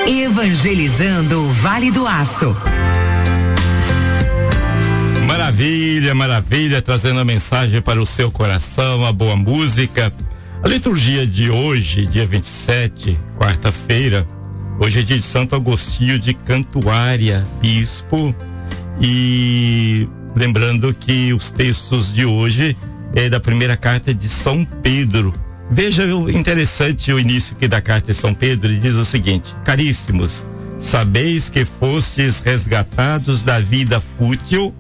Evangelizando o Vale do Aço. Maravilha, maravilha, trazendo a mensagem para o seu coração, a boa música. A liturgia de hoje, dia 27, quarta-feira, hoje é dia de Santo Agostinho de Cantuária, bispo, e lembrando que os textos de hoje é da primeira carta de São Pedro. Veja o interessante o início aqui da carta de São Pedro, ele diz o seguinte: caríssimos, sabeis que fostes resgatados da vida fútil,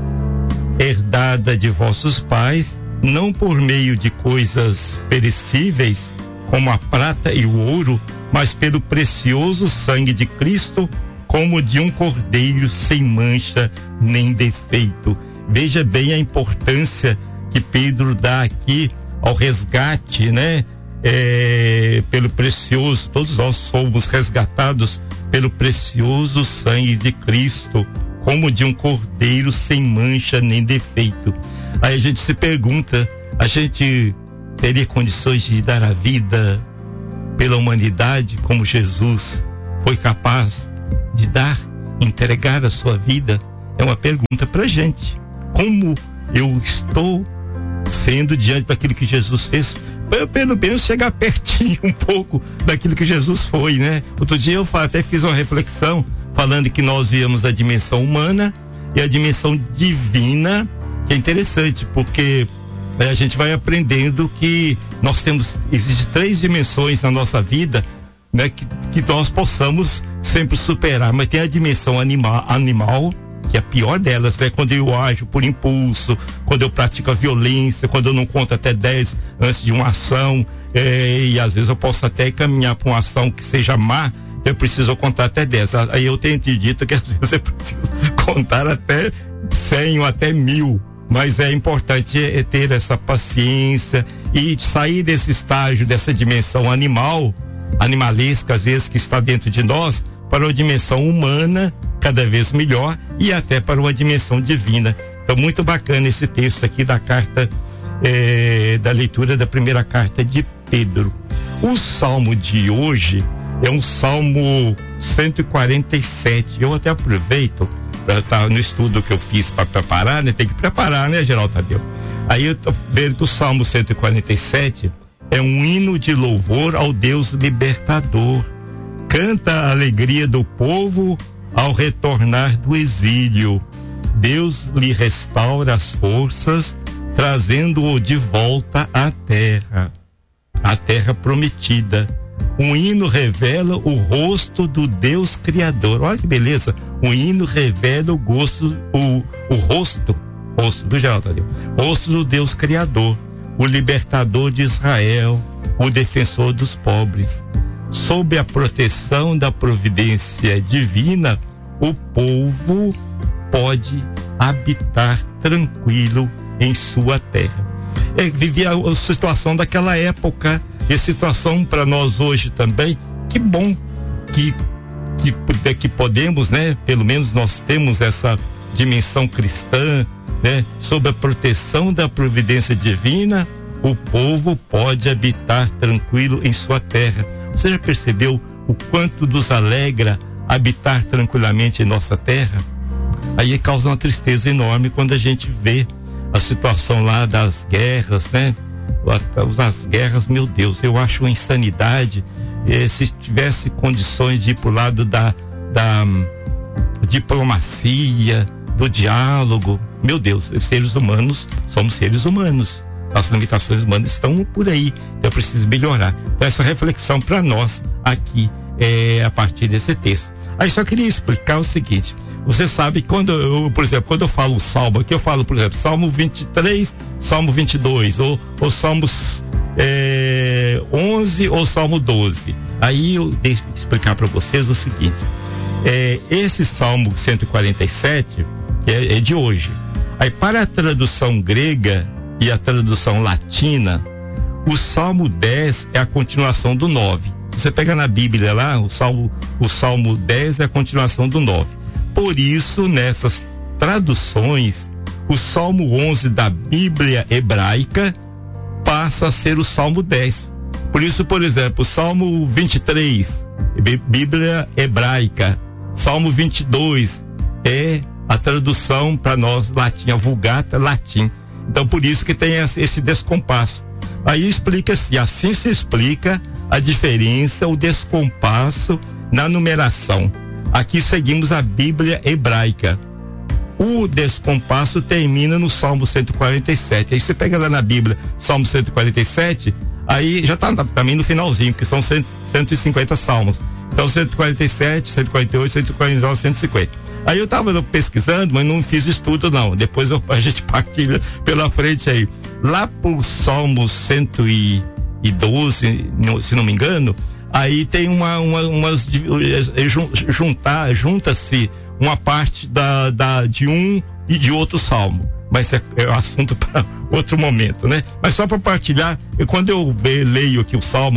herdada de vossos pais, não por meio de coisas perecíveis, como a prata e o ouro, mas pelo precioso sangue de Cristo, como de um cordeiro sem mancha nem defeito. Veja bem a importância que Pedro dá aqui ao resgate, né? Pelo precioso, todos nós somos resgatados pelo precioso sangue de Cristo, como de um cordeiro sem mancha nem defeito. Aí a gente se pergunta, a gente teria condições de dar a vida pela humanidade como Jesus foi capaz de dar, entregar a sua vida? É uma pergunta pra gente. Como eu estou sendo diante daquilo que Jesus fez? Pelo menos chegar pertinho um pouco daquilo que Jesus foi, né? Outro dia eu até fiz uma reflexão falando que nós viemos a dimensão humana e a dimensão divina, que é interessante, porque a gente vai aprendendo que existem 3 dimensões na nossa vida, né? Que nós possamos sempre superar, mas tem a dimensão animal, que é a pior delas, né? Quando eu ajo por impulso, quando eu pratico a violência, quando eu não conto até 10 antes de uma ação, e às vezes eu posso até caminhar para uma ação que seja má, eu preciso contar até 10. Aí eu tenho dito que às vezes você precisa contar até 100 ou até 1000, mas é importante ter essa paciência e sair desse estágio, dessa dimensão animalesca, às vezes, que está dentro de nós, para uma dimensão humana cada vez melhor e até para uma dimensão divina. Então, muito bacana esse texto aqui da carta, da leitura da primeira carta de Pedro. O salmo de hoje é um salmo 147. Eu até aproveito para estar no estudo que eu fiz para preparar, né? Tem que preparar, né, Geraldo Tadeu? Aí eu tô vendo que o salmo 147 é um hino de louvor ao Deus libertador. Canta a alegria do povo ao retornar do exílio. Deus lhe restaura as forças, trazendo-o de volta à terra prometida. Um hino revela o rosto do Deus Criador. Olha que beleza. Um hino revela o rosto do Geraldo, rosto do Deus Criador, o libertador de Israel, o defensor dos pobres. Sob a proteção da providência divina, o povo pode habitar tranquilo em sua terra. Vivia a situação daquela época, e a situação para nós hoje também. Que bom que podemos, né? Pelo menos nós temos essa dimensão cristã, né? Sob a proteção da providência divina, o povo pode habitar tranquilo em sua terra. Você já percebeu o quanto nos alegra habitar tranquilamente em nossa terra? Aí causa uma tristeza enorme quando a gente vê a situação lá das guerras, né? As guerras, meu Deus, eu acho uma insanidade. Se tivesse condições de ir pro lado da diplomacia, do diálogo, meu Deus, seres humanos, somos seres humanos. As limitações humanas estão por aí, então é preciso melhorar. Então essa reflexão para nós aqui a partir desse texto. Aí só queria explicar o seguinte: você sabe, quando eu falo o salmo aqui, eu falo, por exemplo, Salmo 23, Salmo 22, ou Salmos 11 ou Salmo 12. Aí eu deixo explicar para vocês o seguinte: esse Salmo 147 é de hoje. Aí, para a tradução grega e a tradução latina, o Salmo 10 é a continuação do 9. Se você pega na Bíblia lá, o Salmo 10 é a continuação do 9. Por isso, nessas traduções, o Salmo 11 da Bíblia hebraica passa a ser o Salmo 10. Por isso, por exemplo, Salmo 23, Bíblia hebraica. Salmo 22 é a tradução para nós latim, a Vulgata latim. Então, por isso que tem esse descompasso. Aí assim se explica a diferença, o descompasso na numeração. Aqui seguimos a Bíblia hebraica. O descompasso termina no Salmo 147. Aí você pega lá na Bíblia, Salmo 147, aí já está também no finalzinho, porque são 150 salmos. Então 147, 148, 149, 150. Aí eu estava pesquisando, mas não fiz estudo não. Depois a gente partilha pela frente aí. Lá por Salmo 112, se não me engano, aí tem junta-se uma parte de um e de outro salmo. Mas é assunto para outro momento, né? Mas só para partilhar, quando eu leio aqui o Salmo